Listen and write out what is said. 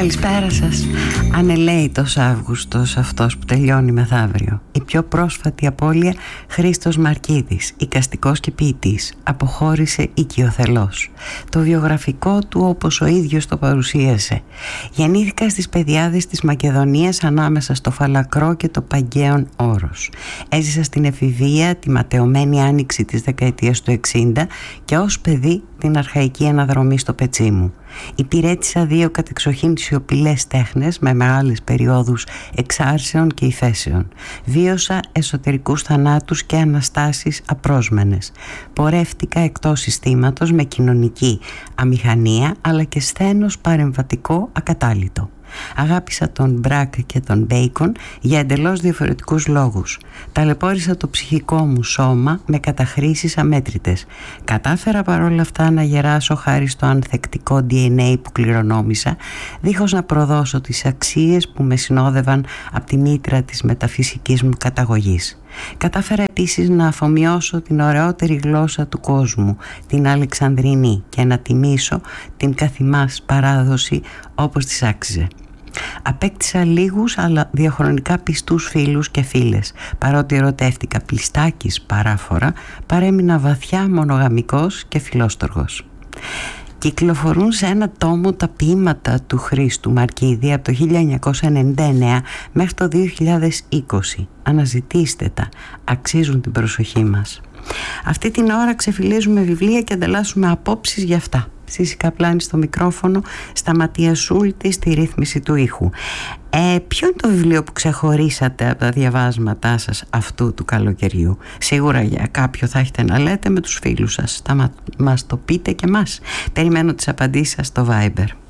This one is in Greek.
Καλησπέρα σας. Ανελαίητος Αύγουστος αυτός που τελειώνει μεθαύριο. Η πιο πρόσφατη απώλεια, Χρήστος Μαρκίδης, εικαστικός και ποιητής. Αποχώρησε οικειοθελώς. Το βιογραφικό του όπως ο ίδιος το παρουσίασε. Γεννήθηκα στις Παιδιάδες της Μακεδονίας ανάμεσα στο Φαλακρό και το Παγκαίον Όρος. Έζησα στην εφηβεία τη ματαιωμένη άνοιξη της δεκαετίας του 60 και ως παιδί την αρχαϊκή αναδρομή στο πετσί μου. Υπηρέτησα 2 κατεξοχήν σιωπηλές τέχνες με μεγάλες περιόδους εξάρσεων και υφέσεων. Βίωσα εσωτερικούς θανάτους και αναστάσεις απρόσμενες. Πορεύτηκα εκτός συστήματος με κοινωνική αμηχανία αλλά και σθένος παρεμβατικό ακατάλητο. Αγάπησα τον Μπρακ και τον Μπέικον για εντελώς διαφορετικούς λόγους. Ταλαιπώρησα το ψυχικό μου σώμα με καταχρήσεις αμέτρητες. Κατάφερα παρόλα αυτά να γεράσω χάρη στο ανθεκτικό DNA που κληρονόμησα, δίχως να προδώσω τις αξίες που με συνόδευαν από τη μήτρα της μεταφυσικής μου καταγωγής. Κατάφερα επίσης να αφομοιώσω την ωραιότερη γλώσσα του κόσμου, την Αλεξανδρινή, και να τιμήσω την καθημάς παράδοση όπως της άξιζε. Απέκτησα λίγους αλλά διαχρονικά πιστούς φίλους και φίλες. Παρότι ερωτεύτηκα πλιστάκης παράφορα, παρέμεινα βαθιά μονογαμικός και φιλόστοργος. Κυκλοφορούν σε ένα τόμο τα ποίηματα του Χρήστου Μαρκίδη από το 1999 μέχρι το 2020. Αναζητήστε τα, αξίζουν την προσοχή μας. Αυτή την ώρα ξεφυλίζουμε βιβλία και ανταλλάσσουμε απόψεις για αυτά. Σύση Καπλάνη στο μικρόφωνο, Σταματία Σούλτη στη ρύθμιση του ήχου. Ποιο είναι το βιβλίο που ξεχωρίσατε από τα διαβάσματά σας αυτού του καλοκαιριού? Σίγουρα για κάποιο θα έχετε να λέτε με τους φίλους σας. Θα μας το πείτε και μας. Περιμένω τις απαντήσεις σας στο Viber.